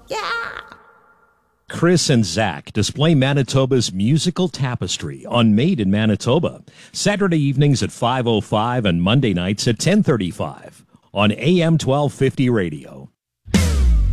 Chris and Zach display Manitoba's musical tapestry on Made in Manitoba. Saturday evenings at 5:05 and Monday nights at 10:35 on AM 1250 radio.